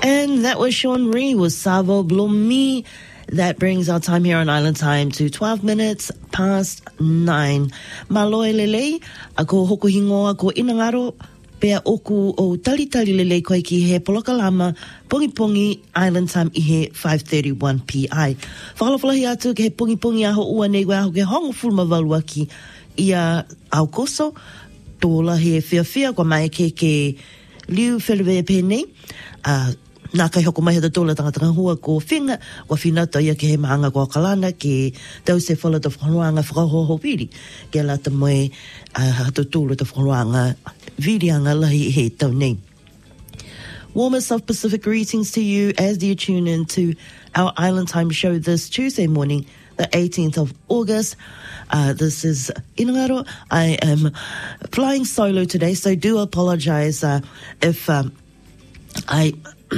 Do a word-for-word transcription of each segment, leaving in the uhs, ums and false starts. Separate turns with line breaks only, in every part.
And that was Sean Ree with Savo Blomi. That brings our time here on Island Time to twelve minutes past nine. Maloi lele, ako hoko hingoa ko inangaro, pea oku o tali tali lele koe ki he polokalama, pongi pongi Island Time i he five thirty-one p m. Whakalawhalahi atu ke he pongi pongi aho ua nei aho ke hongo fulma waluaki ia au koso, tola he fia fia kwa mai ke ke liu whelewea pēnei, uh, nā kai hoko mai hata tōla tangatanga hua ko whinga, wa whinata ia ke he maanga ko kalana ke tau se whala ta whanoanga whakahoho viri, ke lata moe uh, hata tōla ta whanoanga virianga lahi he tau nei. Warmest of Pacific greetings to you as you tune in to our Island Time show this Tuesday morning, the eighteenth of August. Uh, this is Inangaro. I am flying solo today, so do apologize uh, if um, I...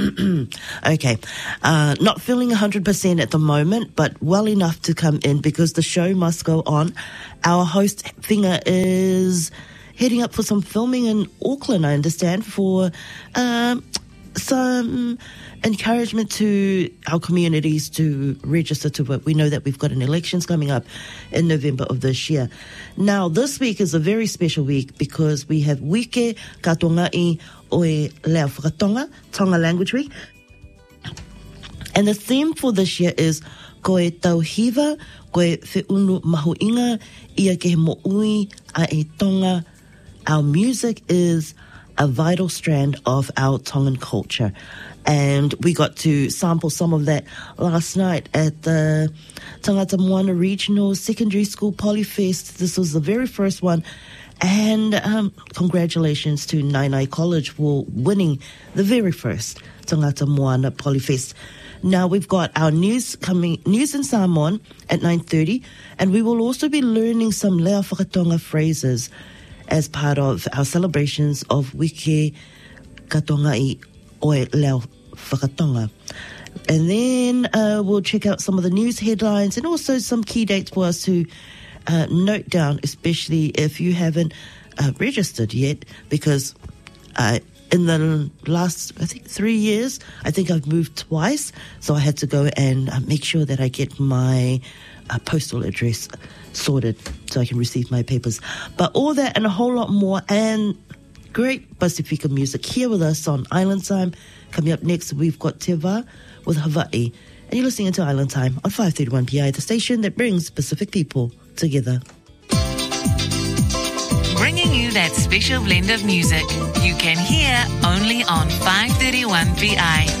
okay, uh, not feeling one hundred percent at the moment, but well enough to come in because the show must go on. Our host, Whinga, is heading up for some filming in Auckland, I understand, for um, some encouragement to our communities to register to vote. We know that we've got an elections coming up in November of this year. Now, this week is a very special week because we have Wike Katongai Oe Leo Whakatonga, Tonga Language Week. And the theme for this year is Koe Tauhiwa, Koe Whiunu Mahuinga, Ia Ke Mo'ui A E Tonga. Our music is a vital strand of our Tongan culture. And we got to sample some of that last night at the Tangata Moana Regional Secondary School Polyfest. This was the very first one. And um, congratulations to Nainai College for winning the very first Tangata Moana Polyfest. Now we've got our news coming, news in Samoan at nine thirty, and we will also be learning some Leo Whakatonga phrases as part of our celebrations of Wike Katongai Oe Leo Whakatonga. And then uh, we'll check out some of the news headlines and also some key dates for us to Uh, note down, especially if you haven't uh, registered yet, because uh, in the last, I think, three years, I think I've moved twice, so I had to go and uh, make sure that I get my uh, postal address sorted so I can receive my papers. But all that and a whole lot more, and great Pasifika music here with us on Island Time. Coming up next, we've got Te Wā with Hawaii. And you're listening to Island Time on five thirty-one p m, the station that brings Pacific people together.
Bringing you that special blend of music you can hear only on five thirty-one p m.